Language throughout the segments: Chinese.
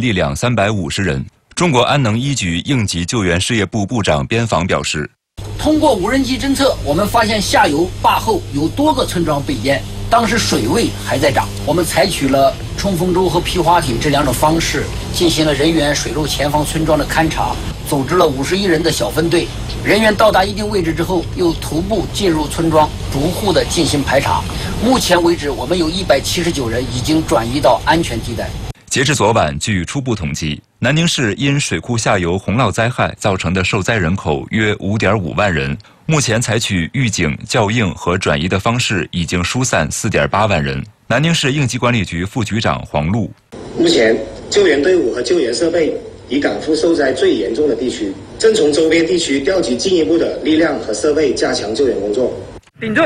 力量350人。中国安能一局应急救援事业部部长边防表示， 通过无人机侦测，我们发现下游坝后有多个村庄被淹，当时水位还在涨。我们采取了冲锋舟和皮划艇这2种方式，进行了人员水陆前方村庄的勘察，组织了51人的小分队。人员到达一定位置之后，又徒步进入村庄，逐户的进行排查。目前为止，我们有179人已经转移到安全地带。 截至昨晚，据初步统计，南宁市因水库下游洪涝灾害造成的受灾人口约5.5万人。目前采取预警、校应和转移的方式，已经疏散4.8万人。南宁市应急管理局副局长黄璐： 目前救援队伍和救援设备已赶赴受灾最严重的地区，正从周边地区调集进一步的力量和设备，加强救援工作。 顶住！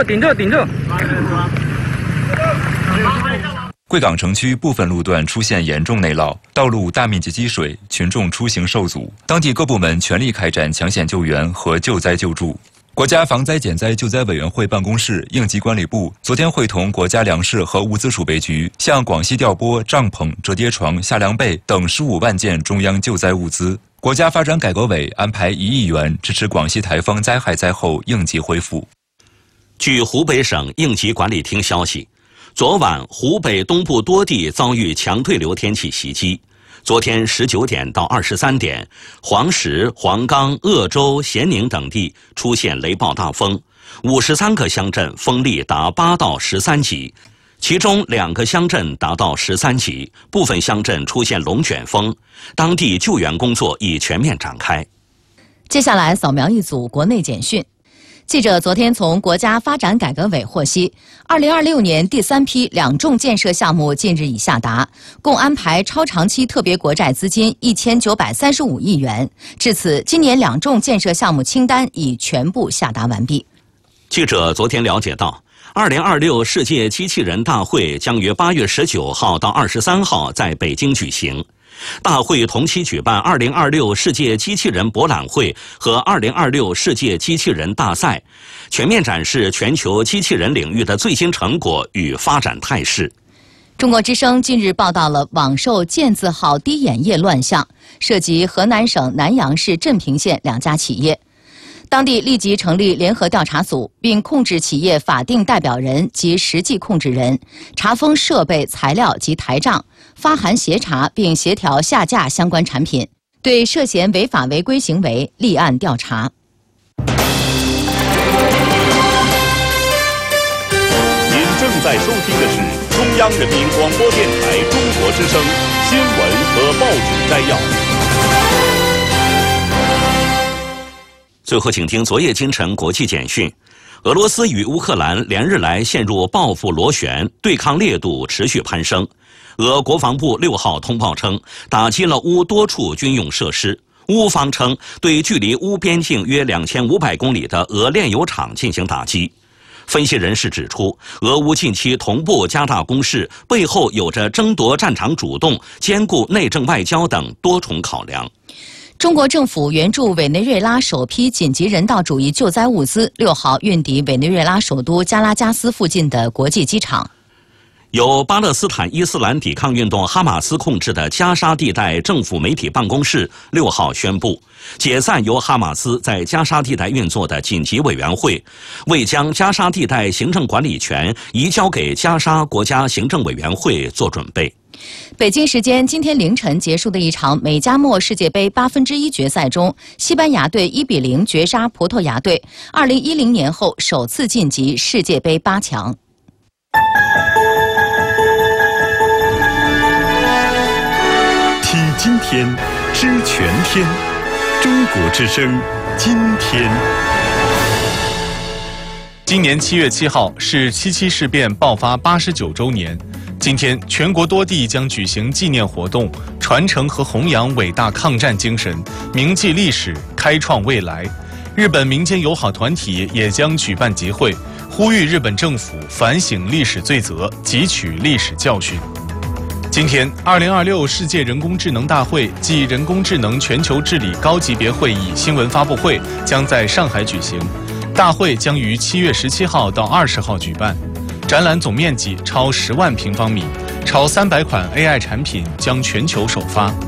贵港城区部分路段出现严重内涝，道路大面积积水，群众出行受阻。当地各部门全力开展抢险救援和救灾救助。国家防灾减灾救灾委员会办公室、应急管理部昨天会同国家粮食和物资储备局，向广西调拨帐篷、折叠床、夏凉被等15万件中央救灾物资。国家发展改革委安排1亿元支持广西台风灾害灾后应急恢复。 据湖北省应急管理厅消息，昨晚湖北东部多地遭遇强对流天气袭击。昨天19点到23点，黄石、黄冈、鄂州、咸宁等地出现雷暴大风，53个乡镇风力达8到13级，其中2个乡镇达到13级，部分乡镇出现龙卷风，当地救援工作已全面展开。 接下来扫描一组国内简讯。记者昨天从国家发展改革委获悉，2026年第3批2重建设项目近日已下达，共安排超长期特别国债资金1935亿元。至此，今年2重建设项目清单已全部下达完毕。 记者昨天了解到，2026世界机器人大会将于8月19号到23号在北京举行。大会同期举办2026世界机器人博览会和2026世界机器人大赛，全面展示全球机器人领域的最新成果与发展态势。 中国之声近日报道了网售健字号滴眼液乱象，涉及河南省南阳市镇平县2家企业。当地立即成立联合调查组，并控制企业法定代表人及实际控制人，查封设备、材料及台账，发函协查并协调下架相关产品，对涉嫌违法违规行为立案调查。 您正在收听的是中央人民广播电台中国之声新闻和报纸摘要。 最后，请听昨夜今晨国际简讯：俄罗斯与乌克兰连日来陷入报复螺旋，对抗烈度持续攀升。俄国防部6号通报称，打击了乌多处军用设施。乌方称对距离乌边境约2500公里的俄炼油厂进行打击。分析人士指出，俄乌近期同步加大攻势，背后有着争夺战场主动、兼顾内政外交等多重考量。 中国政府援助委内瑞拉首批紧急人道主义救灾物资6号运抵委内瑞拉首都加拉加斯附近的国际机场。 由巴勒斯坦伊斯兰抵抗运动哈马斯控制的加沙地带政府媒体办公室6号宣布，解散由哈马斯在加沙地带运作的紧急委员会，为将加沙地带行政管理权移交给加沙国家行政委员会做准备。 北京时间今天凌晨结束的一场美加墨世界杯1/8决赛中，西班牙队1比0绝杀葡萄牙队，2010年后首次晋级世界杯8强。 听今天，知全天，中国之声，今天。 今年7月7号是7·7事变爆发89周年。今天，全国多地将举行纪念活动，传承和弘扬伟大抗战精神，铭记历史，开创未来。日本民间友好团体也将举办集会，呼吁日本政府反省历史罪责，汲取历史教训。今天，2026世界人工智能大会暨人工智能全球治理高级别会议新闻发布会将在上海举行，大会将于7月17号到20号举办。展览总面积超10万平方米，超300款 AI 产品将全球首发。